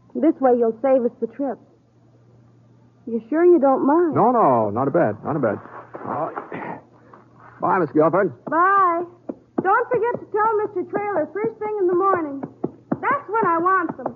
This way you'll save us the trip. You sure you don't mind? No, not a bit. Bye, Miss Guilford. Bye. Don't forget to tell Mr. Trailer first thing in the morning. That's when I want them.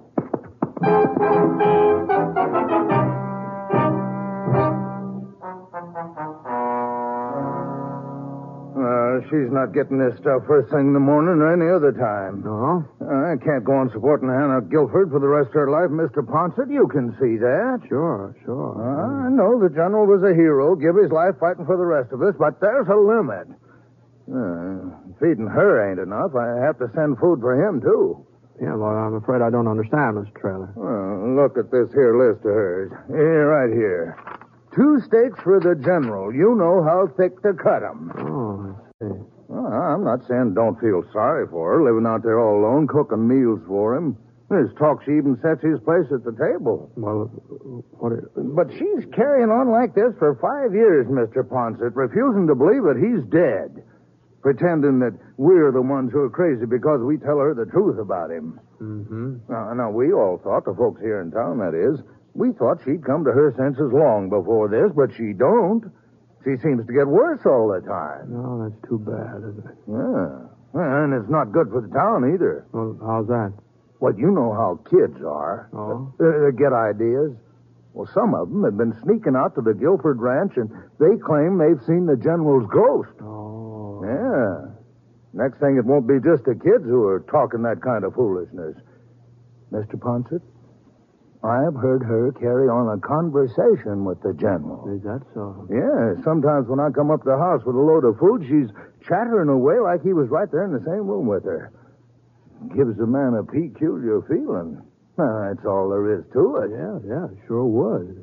She's not getting this stuff first thing in the morning or any other time. No? I can't go on supporting Hannah Guilford for the rest of her life, Mr. Ponset. You can see that. Sure. I know the general was a hero, give his life fighting for the rest of us, but there's a limit. Feeding her ain't enough. I have to send food for him, too. Yeah, well, I'm afraid I don't understand, Mr. Trailer. Well, look at this here list of hers. Here, right here. 2 steaks for the general. You know how thick to cut 'em. Oh, I see. Well, I'm not saying don't feel sorry for her, living out there all alone, cooking meals for him. There's talk she even sets his place at the table. Well, But she's carrying on like this for 5 years, Mr. Ponset, refusing to believe that he's dead. Pretending that we're the ones who are crazy because we tell her the truth about him. Mm-hmm. Now, we all thought, the folks here in town, that is, we thought she'd come to her senses long before this, but she don't. She seems to get worse all the time. No, that's too bad, isn't it? Yeah. And it's not good for the town either. Well, how's that? Well, you know how kids are. Oh? They get ideas. Well, some of them have been sneaking out to the Guilford Ranch, and they claim they've seen the general's ghost. Oh. Yeah. Next thing, it won't be just the kids who are talking that kind of foolishness. Mr. Ponset, I've heard her carry on a conversation with the general. Is that so? Yeah, sometimes when I come up to the house with a load of food, she's chattering away like he was right there in the same room with her. Gives a man a peculiar feeling. That's all there is to it. Yeah, sure would.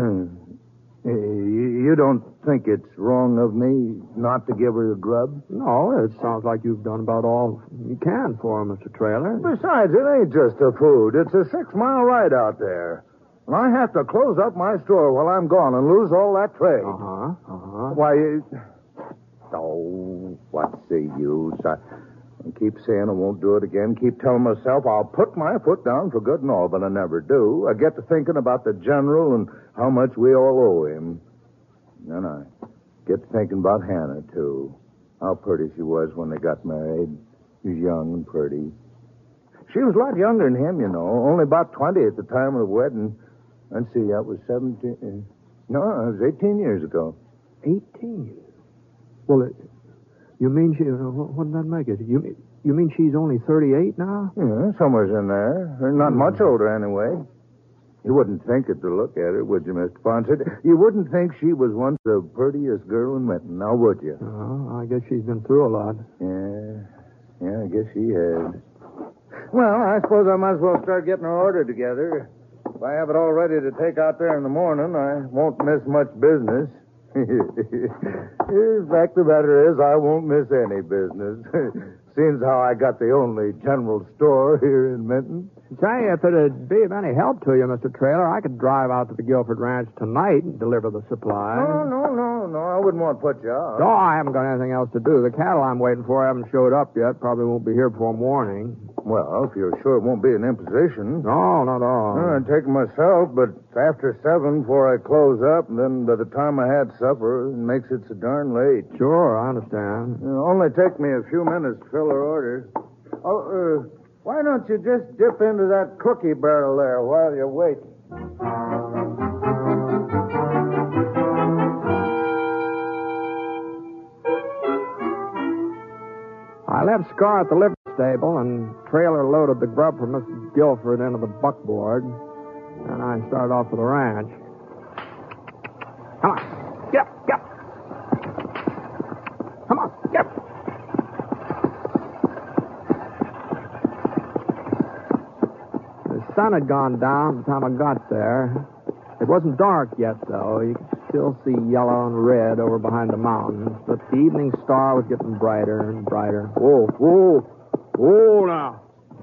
You don't think it's wrong of me not to give her the grub? No, it sounds like you've done about all you can for her, Mr. Trailer. Besides, it ain't just the food. It's a 6-mile ride out there. And I have to close up my store while I'm gone and lose all that trade. Why, what's the use? I keep saying I won't do it again. Keep telling myself I'll put my foot down for good and all, but I never do. I get to thinking about the general and how much we all owe him. Then I get to thinking about Hannah, too. How pretty she was when they got married. She was young and pretty. She was a lot younger than him, you know. Only about 20 at the time of the wedding. Let's see, that was 17... No, it was 18 years ago. 18? Well, you mean she... What did that make it? You mean she's only 38 now? Yeah, somewhere's in there. Not much older, anyway. You wouldn't think it to look at her, would you, Mr. Ponset? You wouldn't think she was once the prettiest girl in Minton, now would you? Oh, I guess she's been through a lot. Yeah, I guess she has. Well, I suppose I might as well start getting her order together. If I have it all ready to take out there in the morning, I won't miss much business. The fact of the matter is, I won't miss any business. Seems how I got the only general store here in Minton. Say, if it'd be of any help to you, Mr. Trailer, I could drive out to the Guilford Ranch tonight and deliver the supplies. No, I wouldn't want to put you out. No, I haven't got anything else to do. The cattle I'm waiting for haven't showed up yet. Probably won't be here before morning. Well, if you're sure it won't be an imposition. No, not at all. I'd take it myself, but after 7 before I close up, and then by the time I had supper, it makes it so darn late. Sure, I understand. It'll only take me a few minutes to fill her order. Why don't you just dip into that cookie barrel there while you wait? I left Scar at the livery stable, and Trailer loaded the grub for Mrs. Guilford into the buckboard, and I started off for the ranch. Come on, get up. Come on, get up. The sun had gone down by the time I got there. It wasn't dark yet, though. You could still see yellow and red over behind the mountains, but the evening star was getting brighter and brighter. Whoa, now.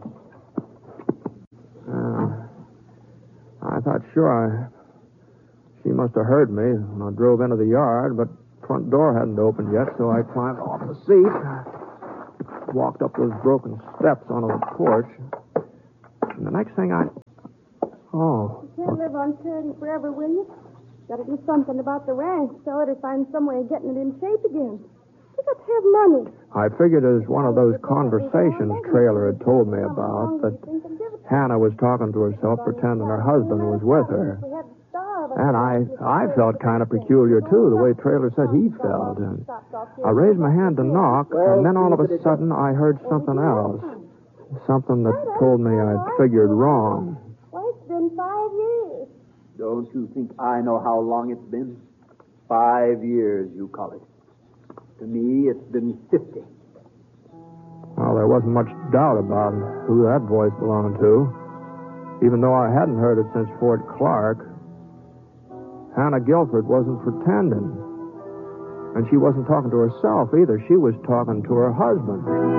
I thought, sure, she must have heard me when I drove into the yard, but the front door hadn't opened yet, so I climbed off the seat, walked up those broken steps onto the porch, and the next thing I... Oh. You can't live on charity forever, will you? Gotta do something about the ranch, sell it or find some way of getting it in shape again. You got to have money. I figured it was one of those conversations Trailer had told me about, that Hannah was talking to herself, pretending her husband was with her. And I felt kind of peculiar, too, the way Trailer said he felt. And I raised my hand to knock, and then all of a sudden I heard something else. Something that told me I'd figured wrong. Well, it's been 5 years. Don't you think I know how long it's been? 5 years, you call it. To me, it's been 50. Well, there wasn't much doubt about who that voice belonged to, even though I hadn't heard it since Fort Clark. Hannah Guilford wasn't pretending. And she wasn't talking to herself either. She was talking to her husband.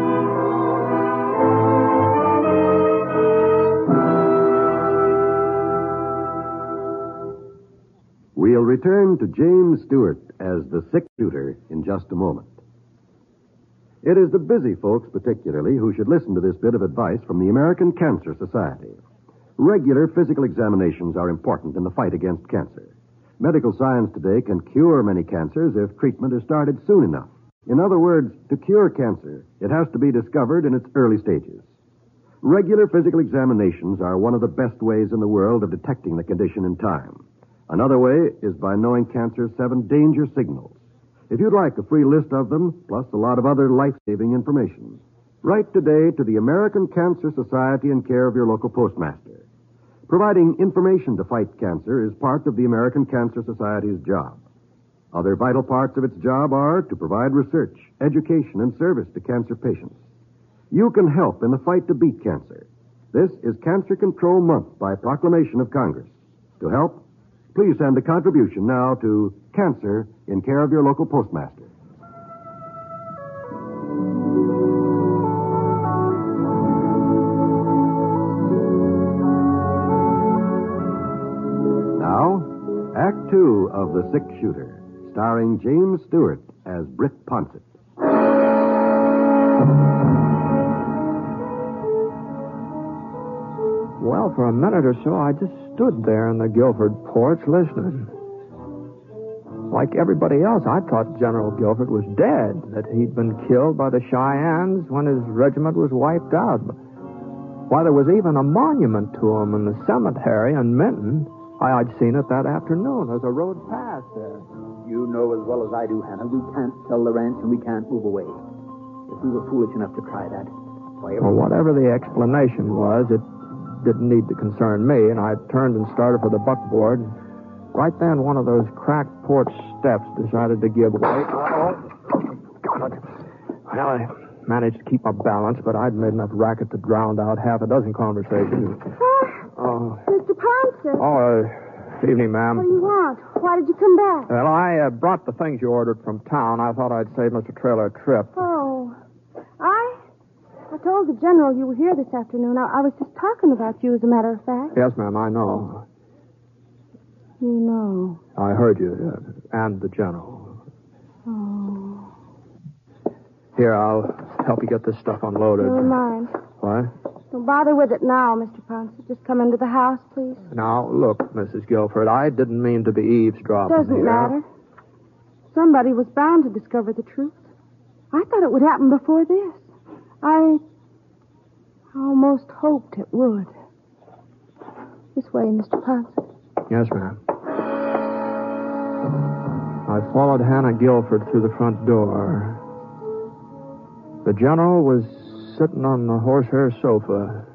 We'll return to James Stewart as the six-shooter in just a moment. It is the busy folks, particularly, who should listen to this bit of advice from the American Cancer Society. Regular physical examinations are important in the fight against cancer. Medical science today can cure many cancers if treatment is started soon enough. In other words, to cure cancer, it has to be discovered in its early stages. Regular physical examinations are one of the best ways in the world of detecting the condition in time. Another way is by knowing cancer's 7 danger signals. If you'd like a free list of them, plus a lot of other life-saving information, write today to the American Cancer Society in care of your local postmaster. Providing information to fight cancer is part of the American Cancer Society's job. Other vital parts of its job are to provide research, education, and service to cancer patients. You can help in the fight to beat cancer. This is Cancer Control Month by proclamation of Congress. To help, please send a contribution now to Cancer in care of your local postmaster. Now, Act 2 of The Six-Shooter, starring James Stewart as Britt Ponsett. Well, for a minute or so, I just stood there on the Guilford porch listening. Like everybody else, I thought General Guilford was dead, that he'd been killed by the Cheyennes when his regiment was wiped out. Why, there was even a monument to him in the cemetery in Minton. I'd seen it that afternoon as I rode past there. You know as well as I do, Hannah, we can't sell the ranch and we can't move away. If we were foolish enough to try that, Well, whatever the explanation was, it didn't need to concern me, and I turned and started for the buckboard. Right then, one of those cracked porch steps decided to give way. Oh, God. Well, I managed to keep my balance, but I'd made enough racket to drown out half a dozen conversations. Oh, Mr. Ponce. Oh, evening, ma'am. What do you want? Why did you come back? Well, I brought the things you ordered from town. I thought I'd save Mr. Trailer a trip. Oh, I told the General you were here this afternoon. I was just talking about you, as a matter of fact. Yes, ma'am, I know. You know. I heard you, and the General. Oh. Here, I'll help you get this stuff unloaded. Never mind. What? Don't bother with it now, Mr. Ponce. Just come into the house, please. Now, look, Mrs. Guilford, I didn't mean to be eavesdropping Doesn't here. matter. Somebody was bound to discover the truth. I thought it would happen before this. I almost hoped it would. This way, Mr. Ponce. Yes, ma'am. I followed Hannah Guilford through the front door. The General was sitting on the horsehair sofa.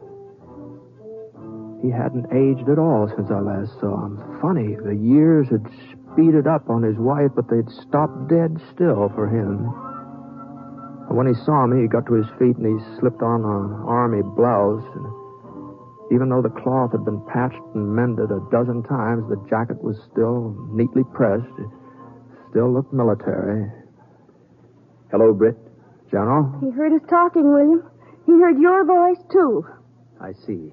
He hadn't aged at all since I last saw him. Funny, the years had speeded up on his wife, but they'd stopped dead still for him. And when he saw me, he got to his feet and he slipped on an army blouse. And even though the cloth had been patched and mended a dozen times, the jacket was still neatly pressed. It still looked military. Hello, Britt. General? He heard us talking, William. He heard your voice, too. I see.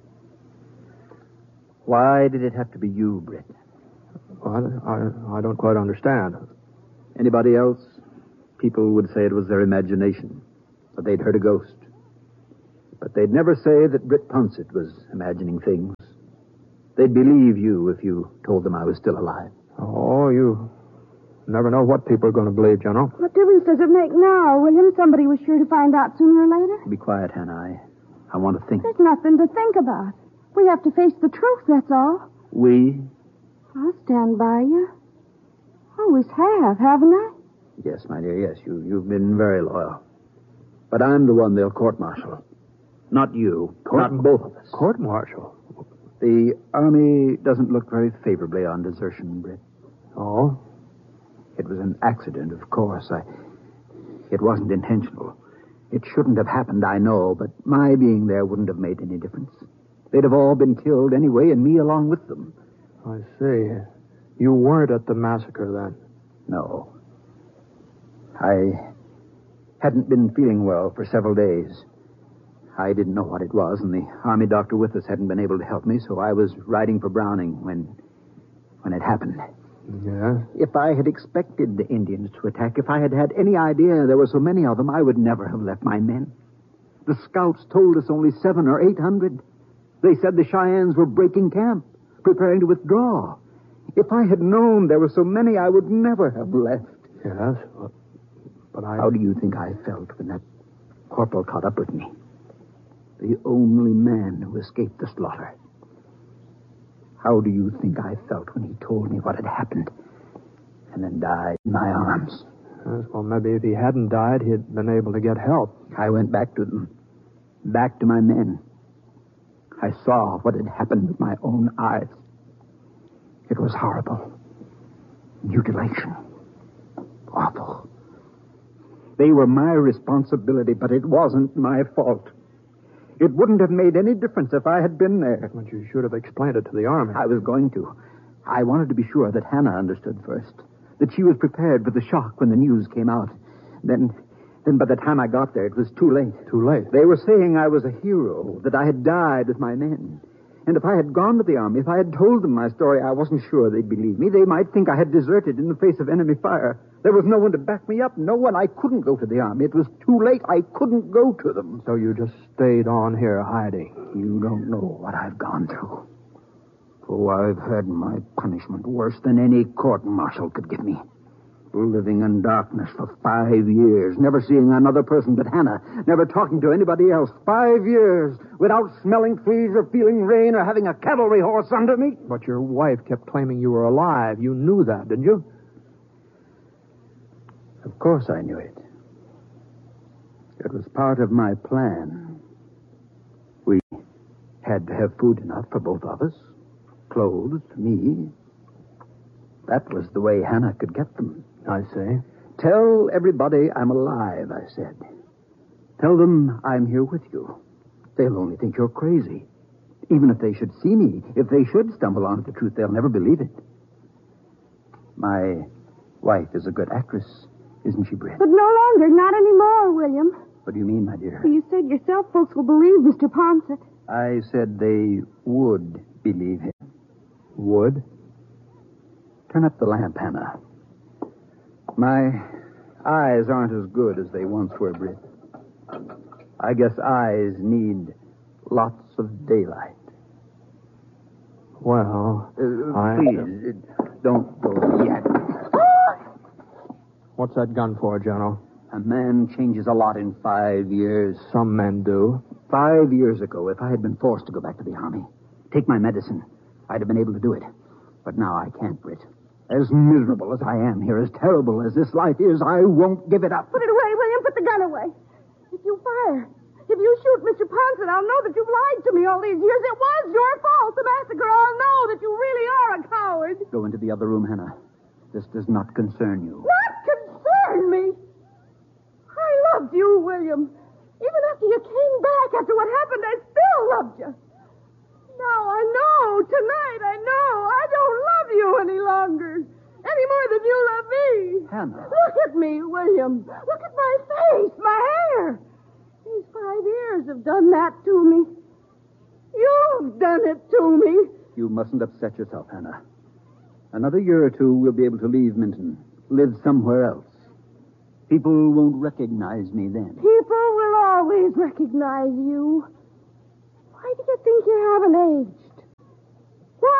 Why did it have to be you, Britt? Well, I don't quite understand. Anybody else? People would say it was their imagination, or they'd heard a ghost. But they'd never say that Britt Ponsett was imagining things. They'd believe you if you told them I was still alive. Oh, you never know what people are going to believe, General. What difference does it make now, William? Somebody was sure to find out sooner or later. Be quiet, Hannah. I want to think. There's nothing to think about. We have to face the truth, that's all. We? I'll stand by you. Always have, haven't I? Yes, my dear, yes. You've been very loyal. But I'm the one they'll court-martial. Not you. Not both of us. Court-martial? The Army doesn't look very favorably on desertion, Britt. Oh? It was an accident, of course. It wasn't intentional. It shouldn't have happened, I know, but my being there wouldn't have made any difference. They'd have all been killed anyway, and me along with them. I see. You weren't at the massacre then? No. I hadn't been feeling well for several days. I didn't know what it was, and the Army doctor with us hadn't been able to help me, so I was riding for Browning when it happened. Yeah? If I had expected the Indians to attack, if I had had any idea there were so many of them, I would never have left my men. The scouts told us only 700 or 800. They said the Cheyennes were breaking camp, preparing to withdraw. If I had known there were so many, I would never have left. Yes, but I... How do you think I felt when that corporal caught up with me? The only man who escaped the slaughter. How do you think I felt when he told me what had happened and then died in my arms? Yes, well, maybe if he hadn't died, he'd been able to get help. I went back to them, back to my men. I saw what had happened with my own eyes. It was horrible. Mutilation. Awful. They were my responsibility, but it wasn't my fault. It wouldn't have made any difference if I had been there. But you should have explained it to the Army. I was going to. I wanted to be sure that Hannah understood first. That she was prepared for the shock when the news came out. Then by the time I got there, it was too late. Too late? They were saying I was a hero, that I had died with my men. And if I had gone to the Army, if I had told them my story, I wasn't sure they'd believe me. They might think I had deserted in the face of enemy fire. There was no one to back me up. No one. I couldn't go to the Army. It was too late. I couldn't go to them. So you just stayed on here hiding? You don't know what I've gone through. Oh, I've had my punishment worse than any court-martial could give me. Living in darkness for 5 years, never seeing another person but Hannah, never talking to anybody else. 5 years without smelling fleas or feeling rain or having a cavalry horse under me. But your wife kept claiming you were alive. You knew that, didn't you? Of course I knew it. It was part of my plan. We had to have food enough for both of us. Clothes, me. That was the way Hannah could get them. I see. Tell everybody I'm alive, I said. Tell them I'm here with you. They'll only think you're crazy. Even if they should see me, if they should stumble onto the truth, they'll never believe it. My wife is a good actress, isn't she, Britt? But no longer, not anymore, William. What do you mean, my dear? You said yourself folks will believe Mr. Ponsett. I said they would believe him. Would? Turn up the lamp, Hannah. My eyes aren't as good as they once were, Britt. I guess eyes need lots of daylight. Well, please, don't go yet. What's that gun for, General? A man changes a lot in 5 years. Some men do. 5 years ago, if I had been forced to go back to the Army, take my medicine, I'd have been able to do it. But now I can't, Britt. As miserable as I am here, as terrible as this life is, I won't give it up. Put it away, William. Put the gun away. If you fire, if you shoot Mr. Ponsett, I'll know that you've lied to me all these years. It was your fault, the massacre. I'll know that you really are a coward. Go into the other room, Hannah. This does not concern you. Not concern me? I loved you, William. Even after you came back, after what happened, I still loved you. Now I know, tonight I know, I don't love you any longer. Any more than you love me. Hannah. Look at me, William. Look at my face, my hair. These 5 years have done that to me. You've done it to me. You mustn't upset yourself, Hannah. Another year or two, we'll be able to leave Minton, live somewhere else. People won't recognize me then. People will always recognize you. Why do you think you haven't aged? Why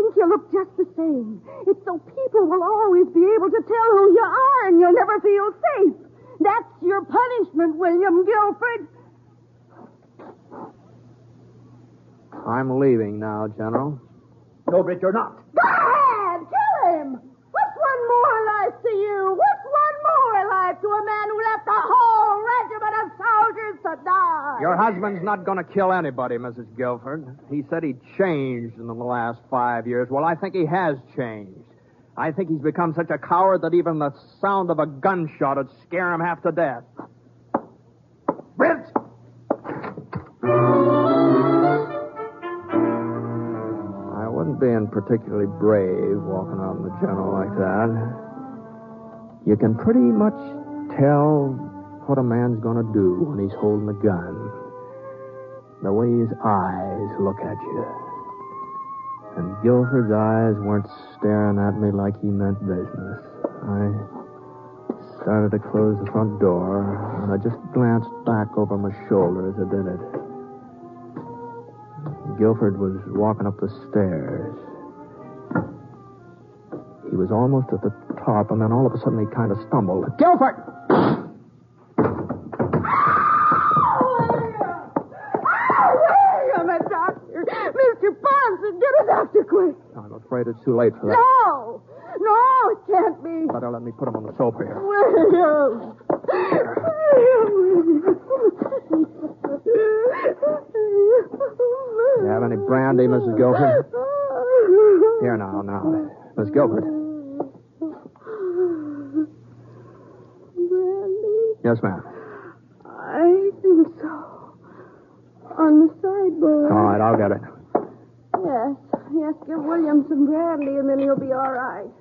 think you look just the same. It's so people will always be able to tell who you are and you'll never feel safe. That's your punishment, William Guilford. I'm leaving now, General. No, Britt, you're not. Go ahead, kill him. What's one more life to you? What's one more life to a man who left a whole regiment of soldiers to die? Your husband's not going to kill anybody, Mrs. Guilford. He said he'd changed in the last 5 years. Well, I think he has changed. I think he's become such a coward that even the sound of a gunshot would scare him half to death. Britt! I wasn't being particularly brave walking out in the General like that. You can pretty much tell what a man's going to do when he's holding a gun. The way his eyes look at you. And Guilford's eyes weren't staring at me like he meant business. I started to close the front door, and I just glanced back over my shoulder as I did it. Guilford was walking up the stairs. He was almost at the top, and then all of a sudden he kind of stumbled. Guilford! Mr. Ponson, get a doctor quick. I'm afraid it's too late for that. No, it can't be. Better let me put him on the sofa here. William. You have any brandy, Mrs. Guilford? Here now. Miss Guilford. Brandy? Yes, ma'am. I think so. On the sideboard. All right, I'll get it. Yes, give William some brandy and then he'll be all right.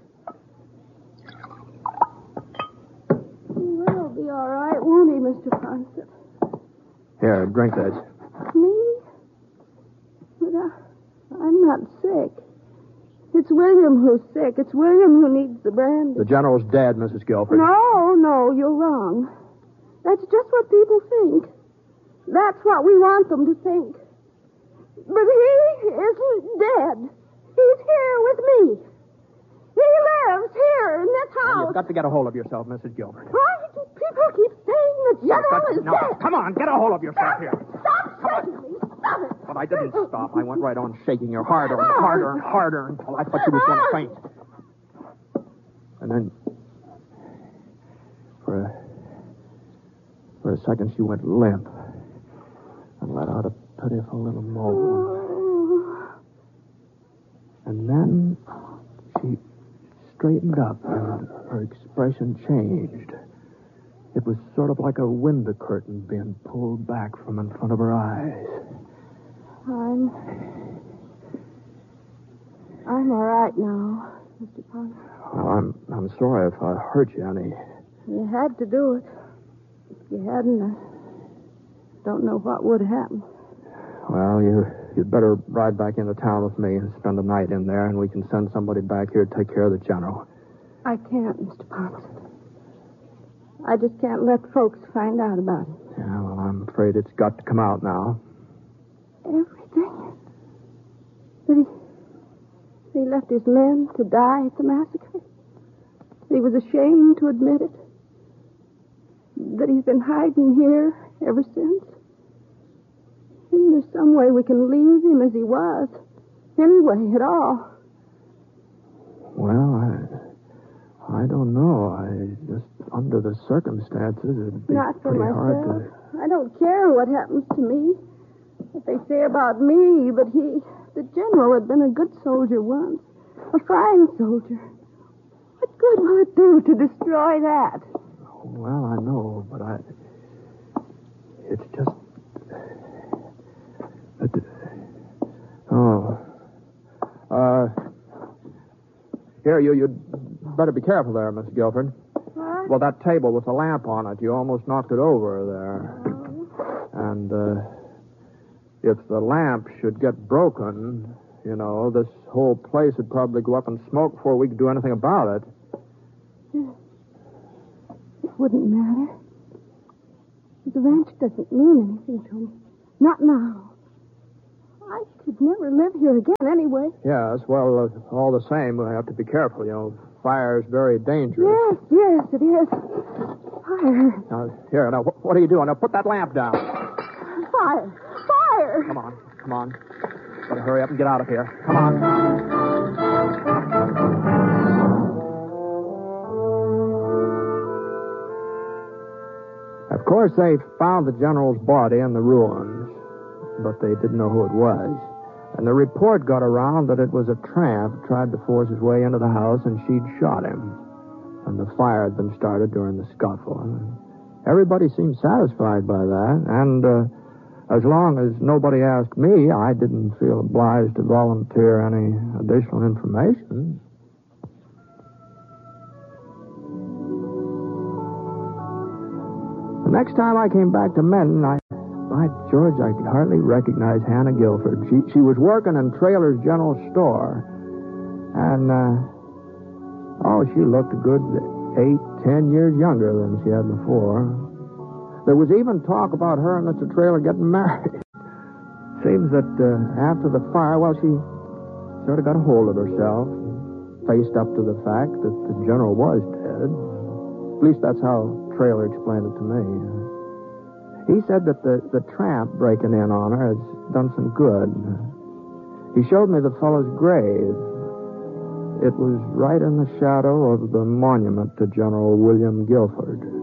He will be all right, won't he, Mr. Ponson? Here, drink this. Me? But I'm not sick. It's William who's sick. It's William who needs the brandy. The General's dead, Mrs. Guilford. No, you're wrong. That's just what people think. That's what we want them to think. But he isn't dead. He's here with me. He lives here in this Now, house. you've got to get a hold of yourself, Mrs. Guilford. Why do people keep saying the General is Now, dead? come on, get a hold of yourself here. Stop shaking me. Stop it. But I didn't stop. I went right on shaking her harder and harder and harder until I thought she was going to faint. And then, for a second, she went limp and let out a pitiful little moan. And then she straightened up and her expression changed. It was sort of like a window curtain being pulled back from in front of her eyes. I'm all right now, Mr. Ponson. Well, I'm sorry if I hurt you any. You had to do it. If you hadn't, I don't know what would have happened. Well, you'd better ride back into town with me and spend the night in there, and we can send somebody back here to take care of the General. I can't, Mr. Ponson. I just can't let folks find out about it. Yeah, well, I'm afraid it's got to come out now. Everything? That he left his men to die at the massacre? That he was ashamed to admit it? That he's been hiding here ever since? Isn't there some way we can leave him as he was? Any way at all? Well, I don't know. Under the circumstances, it'd be Not for pretty myself. hard to... I don't care what happens to me. What they say about me, but the General had been a good soldier once. A fine soldier. What good will it do to destroy that? Well, I know, but it's just... Here, you'd better be careful there, Miss Guilford. What? Well, that table with the lamp on it, you almost knocked it over there. And if the lamp should get broken, this whole place would probably go up in smoke before we could do anything about it. It wouldn't matter. The ranch doesn't mean anything to me. Not now. I should never live here again anyway. Yes, well, all the same, we have to be careful. Fire is very dangerous. Yes, it is. Fire. Now, what are you doing? Now, put that lamp down. Fire. Come on. Better hurry up and get out of here. Come on. Of course, they found the general's body in the ruins, but they didn't know who it was. And the report got around that it was a tramp who tried to force his way into the house, and she'd shot him. And the fire had been started during the scuffle. Everybody seemed satisfied by that, and as long as nobody asked me, I didn't feel obliged to volunteer any additional information. The next time I came back to Menton, by George, I could hardly recognize Hannah Guilford. She was working in Traylor's general store. And, she looked a good 8-10 years younger than she had before. There was even talk about her and Mr. Traylor getting married. Seems that after the fire, she sort of got a hold of herself, faced up to the fact that the general was dead. At least that's how Traylor explained it to me. He said that the tramp breaking in on her has done some good. He showed me the fellow's grave. It was right in the shadow of the monument to General William Guilford.